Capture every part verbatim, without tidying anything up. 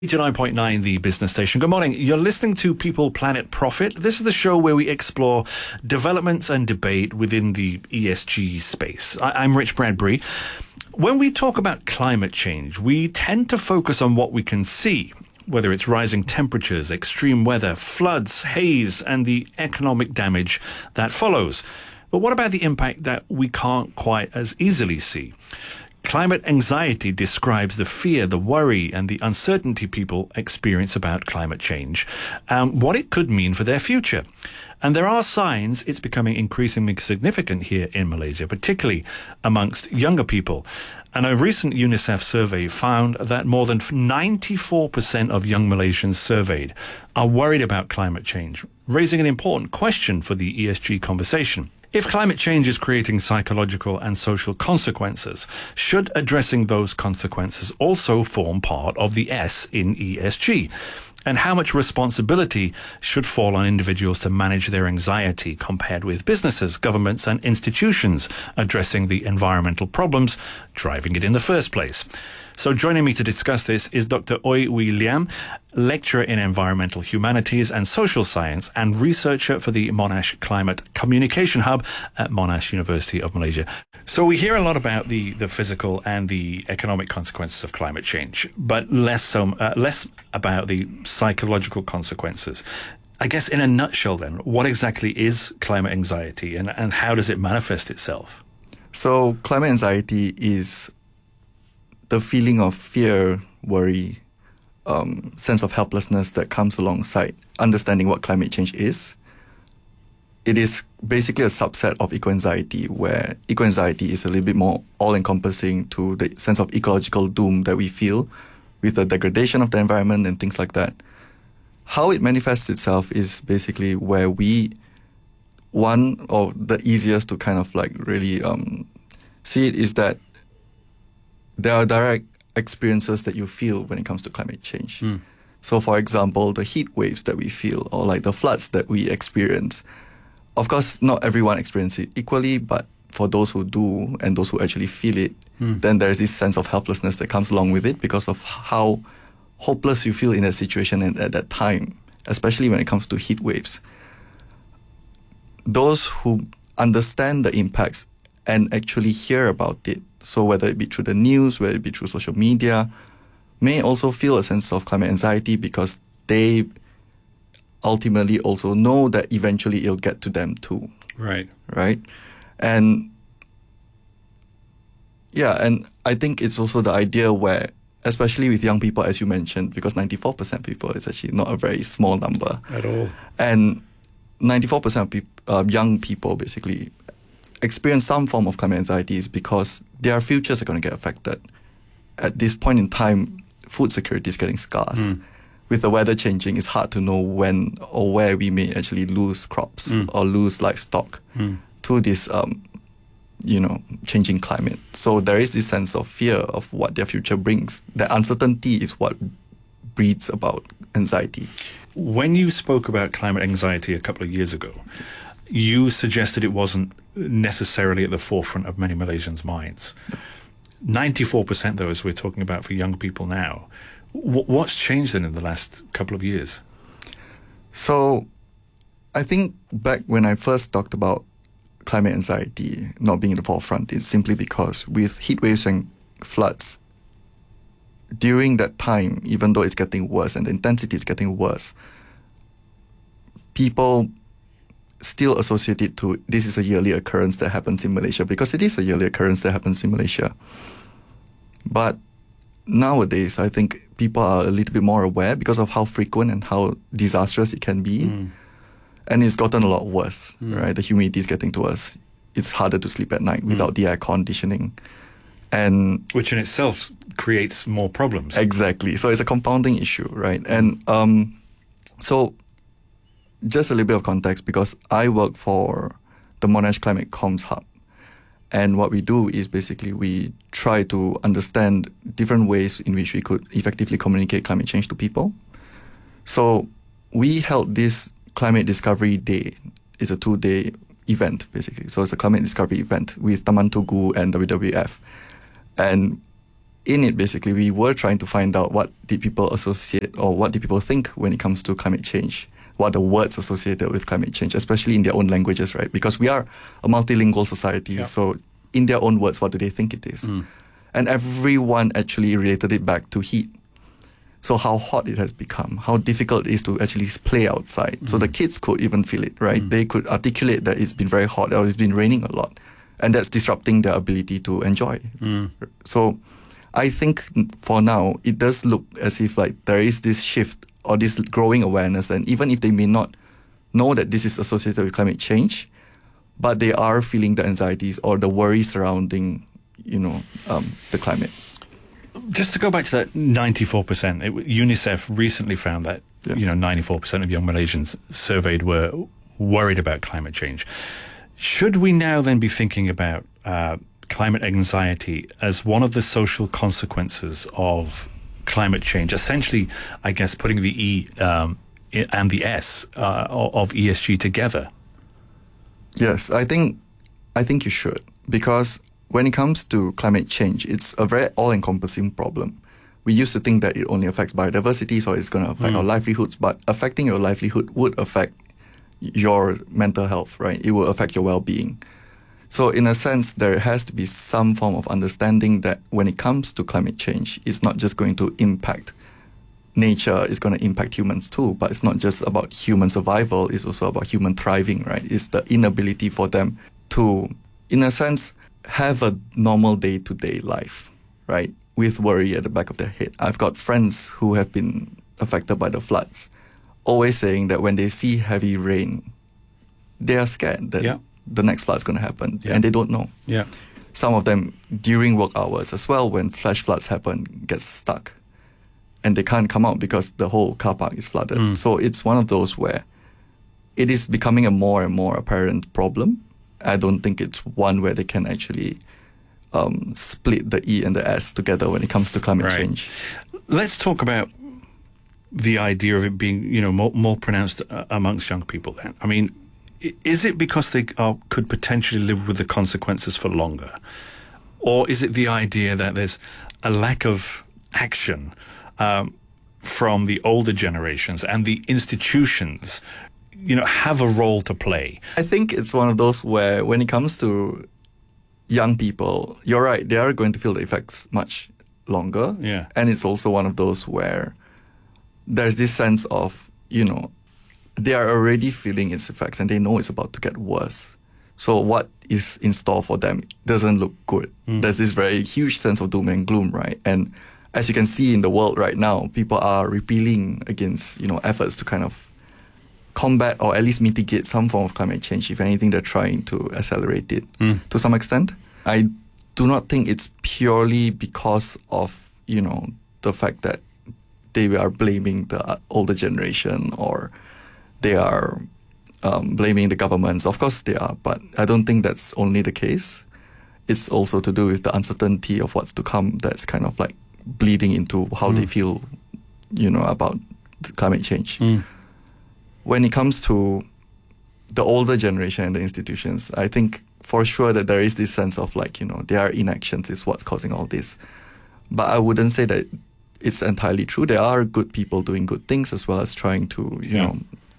eighty-nine point nine, the business station. Good morning. You're listening to People, Planet, Profit. This is the show where we explore developments and debate within the E S G space. I- I'm Rich Bradbury. When we talk about climate change, we tend to focus on what we can see, whether it's rising temperatures, extreme weather, floods, haze, and the economic damage that follows. But what about the impact that we can't quite as easily see? Climate anxiety describes the fear, the worry, and the uncertainty people experience about climate change and what it could mean for their future. And there are signs it's becoming increasingly significant here in Malaysia, particularly amongst younger people. And a recent UNICEF survey found that more than ninety-four percent of young Malaysians surveyed are worried about climate change, raising an important question for the E S G conversation. If climate change is creating psychological and social consequences, should addressing those consequences also form part of the S in E S G? And how much responsibility should fall on individuals to manage their anxiety compared with businesses, governments and institutions addressing the environmental problems driving it in the first place? So joining me to discuss this is Doctor Oi Wee Liam, lecturer in environmental humanities and social science and researcher for the Monash Climate Communication Hub at Monash University of Malaysia. So we hear a lot about the, the physical and the economic consequences of climate change, but less so uh, less about the psychological consequences. I guess in a nutshell then, what exactly is climate anxiety and, and how does it manifest itself? So climate anxiety is the feeling of fear, worry, um, sense of helplessness that comes alongside understanding what climate change is. It is basically a subset of eco-anxiety, where eco-anxiety is a little bit more all-encompassing to the sense of ecological doom that we feel with the degradation of the environment and things like that. How it manifests itself is basically where we, one of the easiest to kind of like really um, see it is that there are direct experiences that you feel when it comes to climate change. Mm. So, for example, the heat waves that we feel or like the floods that we experience. Of course, not everyone experiences it equally, but for those who do and those who actually feel it, mm. then there's this sense of helplessness that comes along with it because of how hopeless you feel in that situation and at that time, especially when it comes to heat waves. Those who understand the impacts and actually hear about it, so whether it be through the news, whether it be through social media, may also feel a sense of climate anxiety because they ultimately also know that eventually it'll get to them too. Right. Right? And yeah, and I think it's also the idea where, especially with young people, as you mentioned, because ninety-four percent people is actually not a very small number. At all. And ninety-four percent of peop- uh, young people basically experience some form of climate anxiety is because their futures are going to get affected. At this point in time, food security is getting scarce. Mm. With the weather changing, it's hard to know when or where we may actually lose crops mm. or lose livestock mm. to this, um, you know, changing climate. So there is this sense of fear of what their future brings. The uncertainty is what breeds about anxiety. When you spoke about climate anxiety a couple of years ago, you suggested it wasn't necessarily at the forefront of many Malaysians' minds. ninety-four percent, though, as we're talking about for young people now. W- what's changed then in the last couple of years? So I think back when I first talked about climate anxiety not being in the forefront, it's simply because with heat waves and floods, during that time, even though it's getting worse and the intensity is getting worse, people still associate it to this is a yearly occurrence that happens in Malaysia because it is a yearly occurrence that happens in Malaysia. But nowadays, I think people are a little bit more aware because of how frequent and how disastrous it can be. Mm. And it's gotten a lot worse, mm. right? The humidity is getting to us. It's harder to sleep at night mm. without the air conditioning. And which in itself creates more problems. Exactly. So it's a compounding issue, right? And um, so just a little bit of context, because I work for the Monash Climate Comms Hub. And what we do is basically we try to understand different ways in which we could effectively communicate climate change to people. So we held this Climate Discovery Day. It's a two-day event, basically. So it's a climate discovery event with Taman Tugu and W W F. And in it, basically, we were trying to find out what did people associate or what did people think when it comes to climate change, what are the words associated with climate change, especially in their own languages, right? Because we are a multilingual society, yeah. So in their own words, what do they think it is? Mm. And everyone actually related it back to heat. So how hot it has become, how difficult it is to actually play outside. Mm. So the kids could even feel it, right? Mm. They could articulate that it's been very hot or it's been raining a lot. And that's disrupting their ability to enjoy. Mm. So I think for now, it does look as if like there is this shift or this growing awareness. And even if they may not know that this is associated with climate change, but they are feeling the anxieties or the worry surrounding, you know, um, the climate. Just to go back to that ninety-four percent, it, UNICEF recently found that, yes. you know, ninety-four percent of young Malaysians surveyed were worried about climate change. Should we now then be thinking about uh, climate anxiety as one of the social consequences of climate change? Essentially, I guess, putting the E um, and the S uh, of E S G together. Yes, I think I think you should, because when it comes to climate change, it's a very all-encompassing problem. We used to think that it only affects biodiversity, so it's going to affect mm. our livelihoods, but affecting your livelihood would affect your mental health, right? It will affect your well-being. So in a sense, there has to be some form of understanding that when it comes to climate change, it's not just going to impact nature, it's going to impact humans too, but it's not just about human survival, it's also about human thriving, right? It's the inability for them to, in a sense, have a normal day-to-day life, right? With worry at the back of their head. I've got friends who have been affected by the floods, always saying that when they see heavy rain, they are scared that yeah. the next flood is going to happen, yeah. and they don't know. Yeah. Some of them, during work hours as well, when flash floods happen, get stuck. And they can't come out because the whole car park is flooded. Mm. So it's one of those where it is becoming a more and more apparent problem. I don't think it's one where they can actually um, split the E and the S together when it comes to climate right. change. Let's talk about the idea of it being, you know, more, more pronounced uh, amongst young people then. I mean, is it because they are, could potentially live with the consequences for longer? Or is it the idea that there's a lack of action um, from the older generations and the institutions, you know, have a role to play? I think it's one of those where when it comes to young people, you're right, they are going to feel the effects much longer. Yeah. And it's also one of those where there's this sense of, you know, they are already feeling its effects and they know it's about to get worse. So what is in store for them doesn't look good. Mm. There's this very huge sense of doom and gloom, right? And as you can see in the world right now, people are repealing against, you know, efforts to kind of combat or at least mitigate some form of climate change. If anything, they're trying to accelerate it mm. to some extent. I do not think it's purely because of, you know, the fact that they are blaming the older generation or they are um, blaming the governments. Of course they are, but I don't think that's only the case. It's also to do with the uncertainty of what's to come that's kind of like bleeding into how mm. they feel, you know, about climate change. Mm. When it comes to the older generation and the institutions, I think for sure that there is this sense of like, you know, their inactions is what's causing all this. But I wouldn't say that it's entirely true. There are good people doing good things as well as trying to, you yeah. know,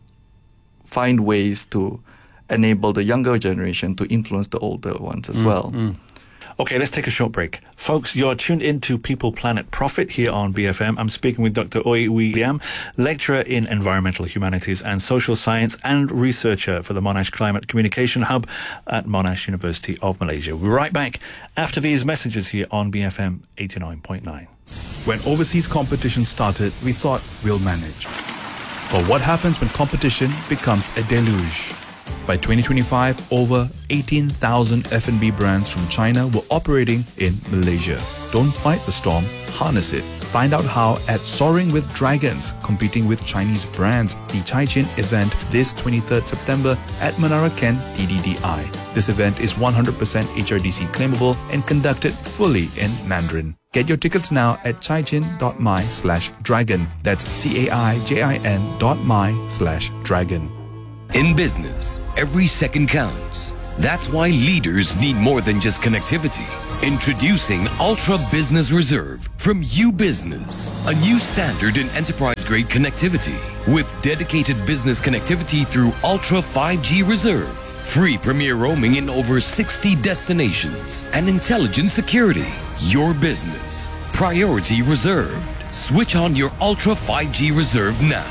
find ways to enable the younger generation to influence the older ones as mm, well. Mm. Okay, let's take a short break. Folks, you're tuned into People, Planet, Profit here on B F M. I'm speaking with Doctor Ooi Wee Liam, lecturer in Environmental Humanities and Social Science and researcher for the Monash Climate Communication Hub at Monash University of Malaysia. We'll be right back after these messages here on B F M eighty-nine point nine. When overseas competition started, we thought we'll manage. But what happens when competition becomes a deluge? By twenty twenty-five, over eighteen thousand F and B brands from China were operating in Malaysia. Don't fight the storm, harness it. Find out how at Soaring with Dragons, competing with Chinese brands, the Caichin event this twenty-third September at Menara Ken T D D I. This event is one hundred percent H R D C claimable and conducted fully in Mandarin. Get your tickets now at caichin.my slash dragon. That's C-A-I-J-I-N dot my slash dragon. In business, every second counts. That's why leaders need more than just connectivity. Introducing Ultra Business Reserve from UBusiness, a new standard in enterprise-grade connectivity with dedicated business connectivity through Ultra five G Reserve, free premier roaming in over sixty destinations, and intelligent security. Your business, priority reserved. Switch on your Ultra five G Reserve now.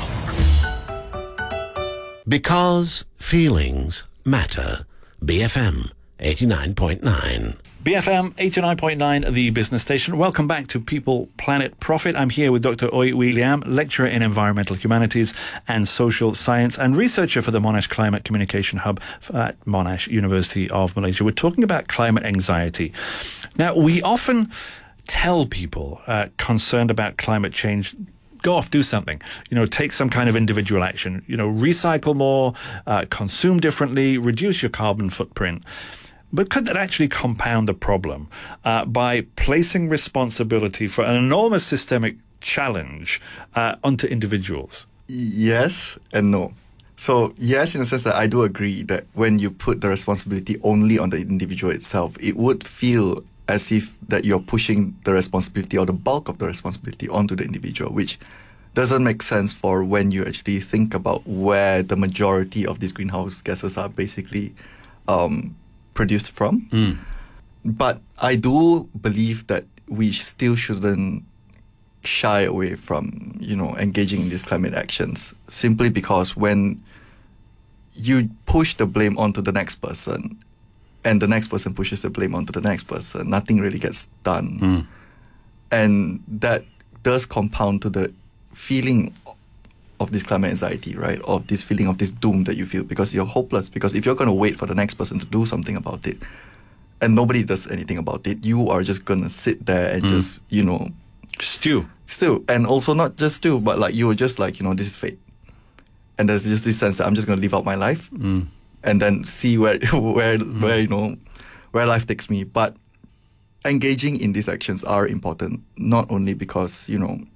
Because feelings matter. B F M eighty-nine point nine. B F M eighty-nine point nine, the business station. Welcome back to People, Planet, Profit. I'm here with Doctor Oi Wee Liam, lecturer in environmental humanities and social science and researcher for the Monash Climate Communication Hub at Monash University of Malaysia. We're talking about climate anxiety. Now, we often tell people uh, concerned about climate change, go off, do something, you know, take some kind of individual action, you know, recycle more, uh, consume differently, reduce your carbon footprint. But could that actually compound the problem uh, by placing responsibility for an enormous systemic challenge uh, onto individuals? Yes and no. So yes, in the sense that I do agree that when you put the responsibility only on the individual itself, it would feel as if that you're pushing the responsibility or the bulk of the responsibility onto the individual, which doesn't make sense for when you actually think about where the majority of these greenhouse gases are basically um, produced from. Mm. But I do believe that we still shouldn't shy away from, you know, engaging in these climate actions, simply because when you push the blame onto the next person and the next person pushes the blame onto the next person, nothing really gets done. Mm. And that does compound to the feeling of this climate anxiety, right? Of this feeling of this doom that you feel because you're hopeless. Because if you're going to wait for the next person to do something about it and nobody does anything about it, you are just going to sit there and mm. just, you know... Stew. Stew. And also not just stew, but like you were just like, you know, this is fate. And there's just this sense that I'm just going to live out my life mm. and then see where, where, mm. where, you know, where life takes me. But engaging in these actions are important, not only because, you know,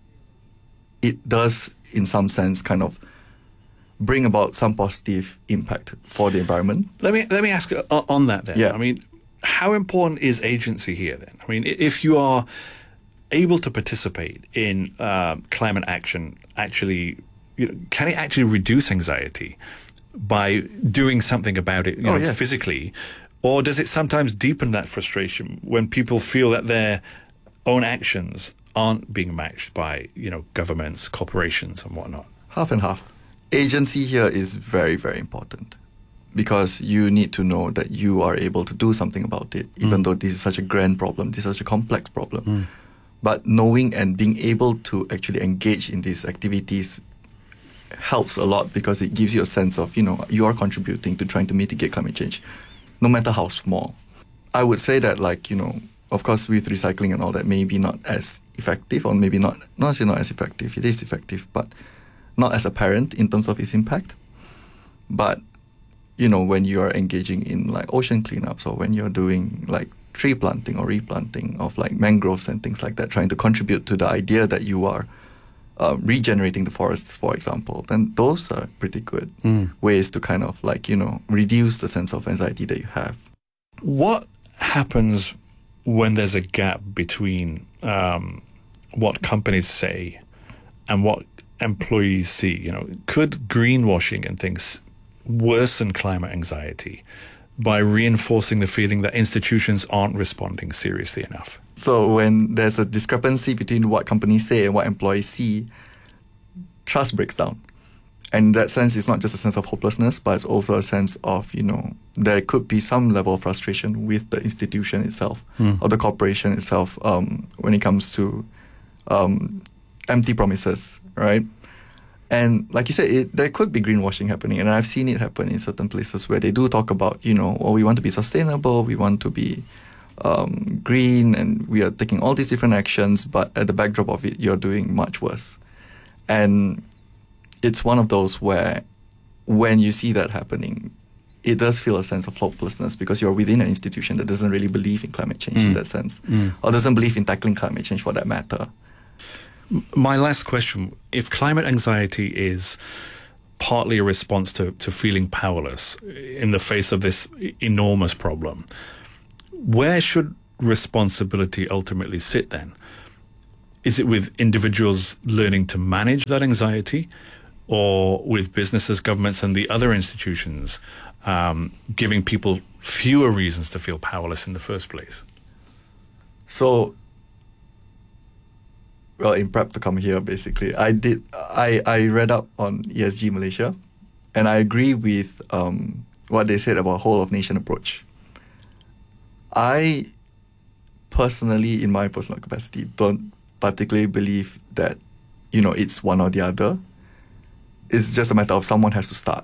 it does, in some sense, kind of bring about some positive impact for the environment. Let me let me ask uh, on that then. Yeah. I mean, how important is agency here then? I mean, if you are able to participate in uh, climate action, actually, you know, can it actually reduce anxiety by doing something about it, you oh, know, yes. physically? Or does it sometimes deepen that frustration when people feel that their own actions aren't being matched by, you know, governments, corporations and whatnot? Half and half. Agency here is very, very important because you need to know that you are able to do something about it, even mm. though this is such a grand problem, this is such a complex problem. Mm. But knowing and being able to actually engage in these activities helps a lot because it gives you a sense of, you know, you are contributing to trying to mitigate climate change, no matter how small. I would say that, like, you know, of course, with recycling and all that, maybe not as effective, or maybe not, not say not as effective. It is effective, but not as apparent in terms of its impact. But, you know, when you are engaging in like ocean cleanups, or when you're doing like tree planting or replanting of like mangroves and things like that, trying to contribute to the idea that you are uh, regenerating the forests, for example, then those are pretty good mm. ways to kind of like, you know, reduce the sense of anxiety that you have. What happens when there's a gap between um, what companies say and what employees see? You know, could greenwashing and things worsen climate anxiety by reinforcing the feeling that institutions aren't responding seriously enough? So when there's a discrepancy between what companies say and what employees see, trust breaks down. And in that sense, it's not just a sense of hopelessness, but it's also a sense of, you know, there could be some level of frustration with the institution itself mm. or the corporation itself um, when it comes to um, empty promises, right? And like you said, it, there could be greenwashing happening. And I've seen it happen in certain places where they do talk about, you know, oh, we want to be sustainable, we want to be um, green, and we are taking all these different actions, but at the backdrop of it, you're doing much worse. And it's one of those where when you see that happening, it does feel a sense of hopelessness because you're within an institution that doesn't really believe in climate change mm. in that sense, mm. or doesn't believe in tackling climate change for that matter. My last question, if climate anxiety is partly a response to, to feeling powerless in the face of this enormous problem, where should responsibility ultimately sit then? Is it with individuals learning to manage that anxiety, or with businesses, governments, and the other institutions um, giving people fewer reasons to feel powerless in the first place? So, well, in prep to come here, basically, I did. I, I read up on E S G Malaysia, and I agree with um, what they said about whole of nation approach. I personally, in my personal capacity, don't particularly believe that, you know, it's one or the other. It's just a matter of someone has to start.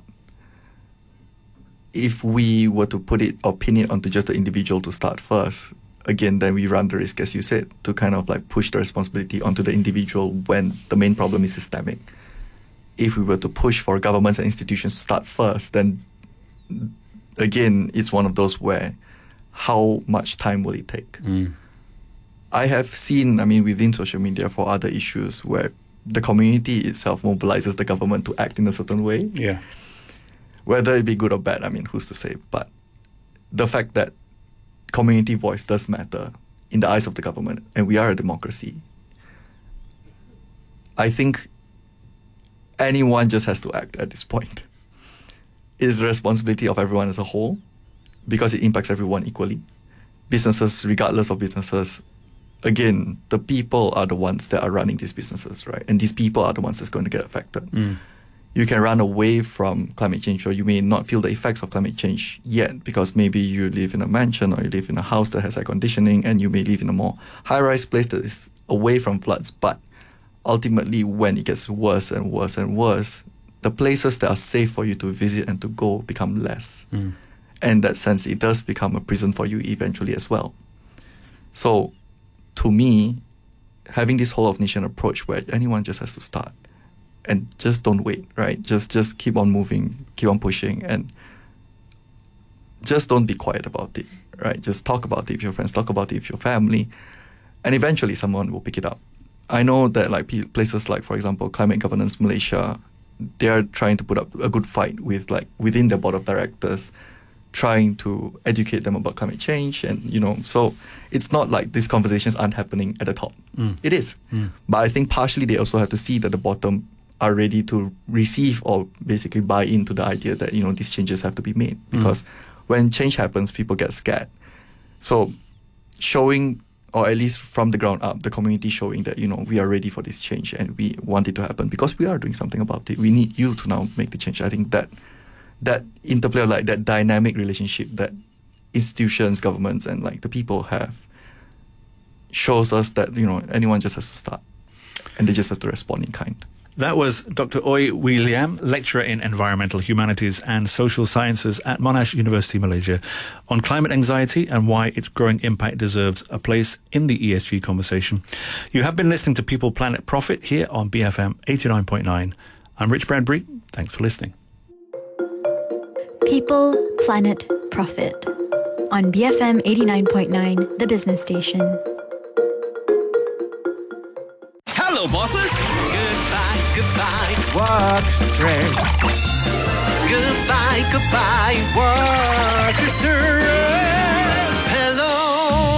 If we were to put it or pin it onto just the individual to start first, again, then we run the risk, as you said, to kind of like push the responsibility onto the individual when the main problem is systemic. If we were to push for governments and institutions to start first, then again, it's one of those where how much time will it take? Mm. I have seen, I mean, within social media for other issues where the community itself mobilizes the government to act in a certain way. Yeah. Whether it be good or bad, I mean, who's to say? But the fact that community voice does matter in the eyes of the government, and we are a democracy, I think anyone just has to act at this point. It is the responsibility of everyone as a whole, because it impacts everyone equally. Businesses, regardless of businesses, again, the people are the ones that are running these businesses, right? And these people are the ones that's going to get affected. Mm. You can run away from climate change, or you may not feel the effects of climate change yet, because maybe you live in a mansion or you live in a house that has air conditioning, and you may live in a more high-rise place that is away from floods. But ultimately, when it gets worse and worse and worse, the places that are safe for you to visit and to go become less. Mm. And in that sense, it does become a prison for you eventually as well. So, to me, having this whole of nation approach where anyone just has to start and just don't wait, right? Just just keep on moving, keep on pushing, and just don't be quiet about it, right? Just talk about it with your friends, talk about it with your family, and eventually someone will pick it up. I know that like places like, for example, Climate Governance Malaysia, they are trying to put up a good fight with like within their board of directors, trying to educate them about climate change. And, you know, so it's not like these conversations aren't happening at the top. Mm. It is. Mm. But I think partially they also have to see that the bottom are ready to receive or basically buy into the idea that, you know, these changes have to be made. Because mm. when change happens, people get scared. So showing, or at least from the ground up, the community showing that, you know, we are ready for this change and we want it to happen because we are doing something about it. We need you to now make the change. I think that that interplay of like that dynamic relationship that institutions, governments, and like the people have shows us that, you know, anyone just has to start and they just have to respond in kind. That was Doctor Oi Wee Liam, lecturer in environmental humanities and social sciences at Monash University, Malaysia, on climate anxiety and why its growing impact deserves a place in the E S G conversation. You have been listening to People, Planet, Profit here on B F M eighty-nine point nine. I'm Rich Bradbury. Thanks for listening. People, Planet, Profit on B F M eighty-nine point nine, the business station. Hello, bosses. Goodbye, goodbye, work stress. Goodbye, goodbye, work stress. Hello,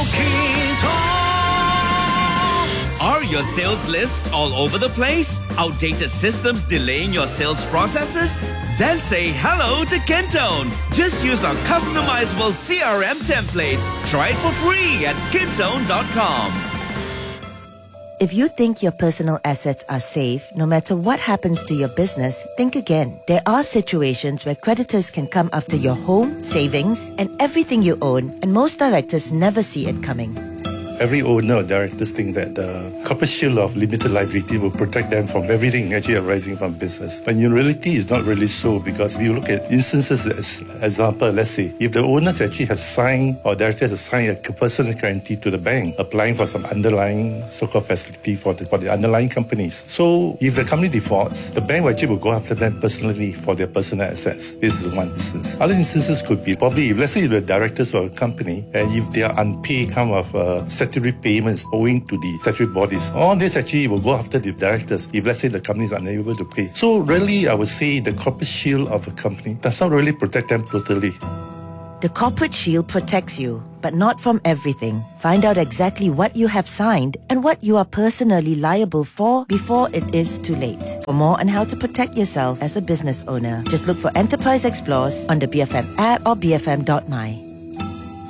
Keaton. Are your sales lists all over the place? Outdated systems delaying your sales processes? Then say hello to Kintone. Just use our customizable C R M templates. Try it for free at kintone dot com. If you think your personal assets are safe, no matter what happens to your business, think again. There are situations where creditors can come after your home, savings, and everything you own, and most directors never see it coming. Every owner or directors think that the corporate shield of limited liability will protect them from everything actually arising from business. But in reality, it's not really so, because if you look at instances, as example, let's say, if the owners actually have signed or directors have signed a personal guarantee to the bank, applying for some underlying so-called facility for the, for the underlying companies. So if the company defaults, the bank actually will go after them personally for their personal assets. This is one instance. Other instances could be probably, if let's say the directors of a company, and if they are unpaid kind of uh, statutory payments owing to the statutory bodies. All this actually will go after the directors if, let's say, the company is unable to pay. So really, I would say the corporate shield of a company does not really protect them totally. The corporate shield protects you, but but not from everything. Find out exactly what you have signed and what you are personally liable for before it is too late. For more on how to protect yourself as a business owner, just look for Enterprise Explorers on the B F M app or b f m dot my.